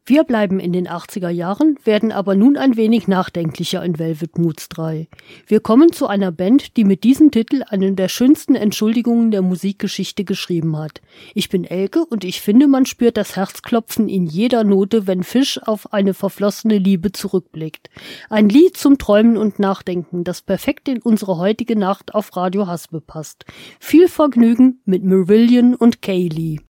Wir bleiben in den 80er Jahren, werden aber nun ein wenig nachdenklicher in Velvet Moods 3. Wir kommen zu einer Band, die mit diesem Titel eine der schönsten Entschuldigungen der Musikgeschichte geschrieben hat. Ich bin Elke und ich finde, man spürt das Herzklopfen in jeder Note, wenn Fish auf eine verflossene Liebe zurückblickt. Ein Lied zum Träumen und Nachdenken, das perfekt in unsere heutige Nacht auf Radio Haspe passt. Viel Vergnügen mit Marillion und Kaylee.